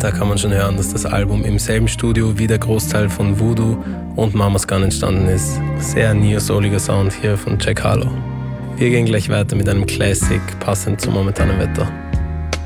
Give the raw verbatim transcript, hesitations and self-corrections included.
Da kann man schon hören, dass das Album im selben Studio wie der Großteil von Voodoo und Mama's Gun entstanden ist. Sehr neo-souliger Sound hier von Jack Harlow. Wir gehen gleich weiter mit einem Classic, passend zum momentanen Wetter.